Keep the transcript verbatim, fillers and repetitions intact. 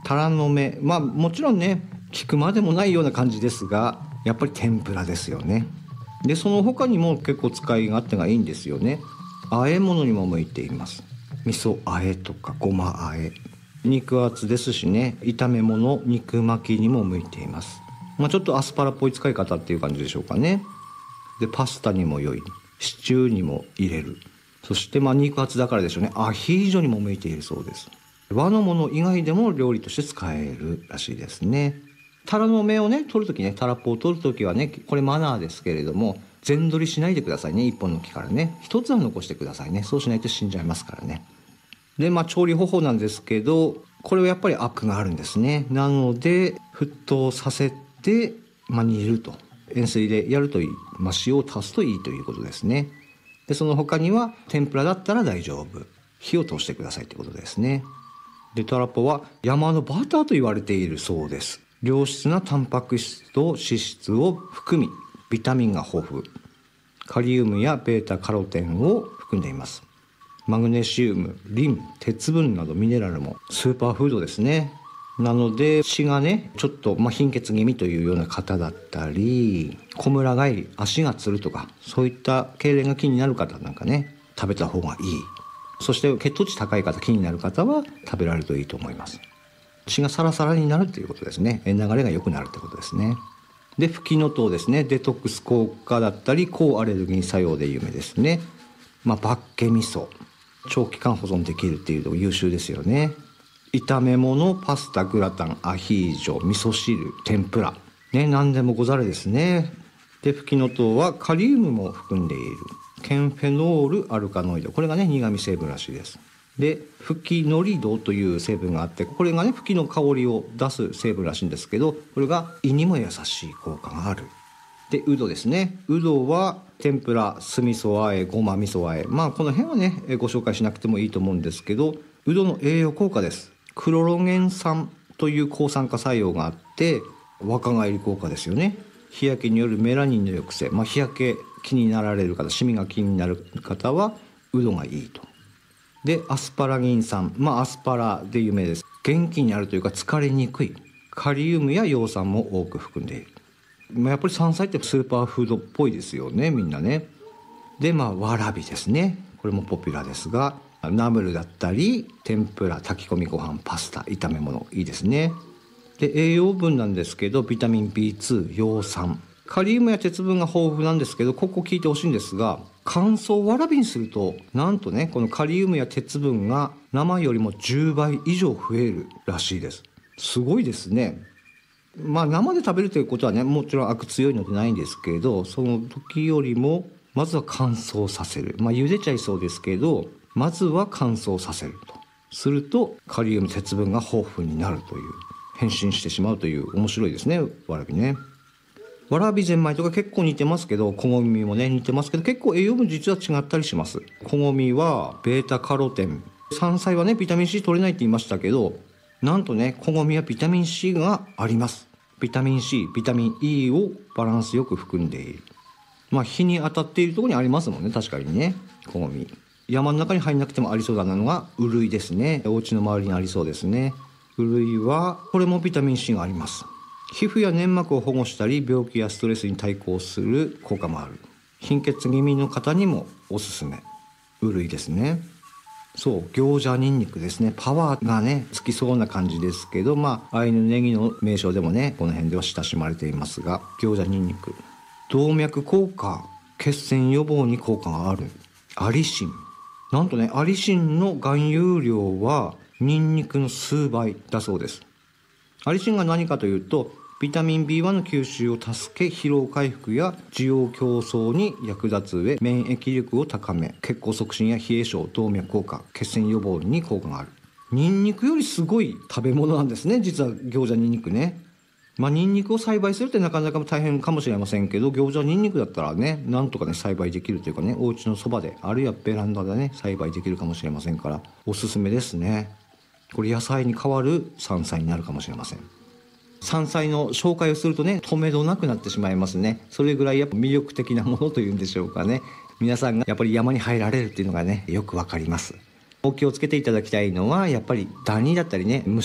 タラの芽、まあもちろんね聞くまでもないような感じですが、やっぱり天ぷらですよね。でその他にも結構使い勝手がいいんですよね。和え物にも向いています。味噌和えとかごま和え、肉厚ですしね、炒め物、肉巻きにも向いています。まあ、ちょっとアスパラっぽい使い方っていう感じでしょうかね。でパスタにも良い、シチューにも入れる、そしてまあ肉厚だからでしょうね、アヒージョにも向いているそうです。和のもの以外でも料理として使えるらしいですね。タラの芽をね取るときね、タラップを取るときはね、これマナーですけれども、全取りしないでくださいね。一本の木からね一つは残してくださいね。そうしないと死んじゃいますからね。でまあ調理方法なんですけど、これはやっぱりアクがあるんですね。なので沸騰させて、まあ、煮ると、塩水でやるといい、まあ、塩を足すといいということですね。でその他には天ぷらだったら大丈夫、火を通してくださいということですね。でタラポは山のバターと言われているそうです。良質なタンパク質と脂質を含み、ビタミンが豊富、カリウムやベータカロテンを含んでいます。マグネシウム、リン、鉄分などミネラルもスーパーフードですね。なので血がねちょっと、まあ、貧血気味というような方だったり、こむら返り、足がつるとか、そういった痙攣が気になる方なんかね食べた方がいい。そして血糖値高い方、気になる方は食べられるといいと思います。血がサラサラになるということですね。流れが良くなるということですね。でフキノトウですね、デトックス効果だったり抗アレルギー作用で有名ですね。まあ、バッケ味噌、長期間保存できるっていうの優秀ですよね。炒め物、パスタ、グラタン、アヒージョ、味噌汁、天ぷらね、何でもござれですね。でフキノトウはカリウムも含んでいる、ケンフェノールアルカノイド、これがね苦味成分らしいです。でフキノリドという成分があって、これがねフキの香りを出す成分らしいんですけど、これが胃にも優しい効果がある。でウドですね、ウドは天ぷら、酢味噌和え、ごま味噌和え、まあこの辺はねご紹介しなくてもいいと思うんですけど、ウドの栄養効果です。クロロゲン酸という抗酸化作用があって、若返り効果ですよね。日焼けによるメラニンの抑制、まあ、日焼け気になられる方、シミが気になる方はウドがいいと。でアスパラギン酸、まあアスパラで有名です。元気になるというか疲れにくい、カリウムや葉酸も多く含んでいる。まあ、やっぱり山菜ってスーパーフードっぽいですよね、みんなね。でまあわらびですね、これもポピュラーですが、ナムルだったり天ぷら、炊き込みご飯、パスタ、炒め物、いいですね。で栄養分なんですけど、ビタミン ビーツー、葉酸、カリウムや鉄分が豊富なんですけど、ここ聞いてほしいんですが、乾燥わらびにするとなんとね、このカリウムや鉄分が生よりもじゅうばい以上増えるらしいです。すごいですね。まあ生で食べるということはね、もちろんアク強いのでないんですけど、その時よりもまずは乾燥させる、まあ茹でちゃいそうですけど、まずは乾燥させるとすると、カリウム、鉄分が豊富になるという、変身してしまうという、面白いですね、わらびね。わらびゼンマイとか結構似てますけど、こごみもね似てますけど、結構栄養分実は違ったりします。こごみはベータカロテン、山菜はねビタミン C 取れないって言いましたけど、なんとねこごみはビタミン C があります。ビタミン C、ビタミン E をバランスよく含んでいる。まあ日に当たっているところにありますもんね、確かにね。こごみ、山の中に入んなくてもありそうなのがウルイですね。お家の周りにありそうですね。ウルイはこれもビタミン C があります。皮膚や粘膜を保護したり、病気やストレスに対抗する効果もある。貧血気味の方にもおすすめ、ウルイですね。そう、行者ニンニクですね。パワーがねつきそうな感じですけど、まあアイヌネギの名称でもねこの辺では親しまれていますが、行者ニンニク、動脈硬化、血栓予防に効果がある。アリシン、なんとねアリシンの含有量はニンニクの数倍だそうです。アリシンが何かというと、ビタミン ビーワン の吸収を助け、疲労回復や需要競争に役立つ上、免疫力を高め、血行促進や冷え症、動脈硬化、血栓予防に効果がある。ニンニクよりすごい食べ物なんですね、実は行者ニンニクね。まあニンニクを栽培するってなかなか大変かもしれませんけど、行者ニンニクだったらねなんとかね栽培できるというかね、お家のそばで、あるいはベランダでね栽培できるかもしれませんから、おすすめですね。これ野菜に代わる山菜になるかもしれません。山菜の紹介をするとね止めどなくなってしまいますね。それぐらいやっぱ魅力的なものというんでしょうかね。皆さんがやっぱり山に入られるっていうのがねよくわかります。お気をつけていただきたいのは、やっぱりダニだったりね、虫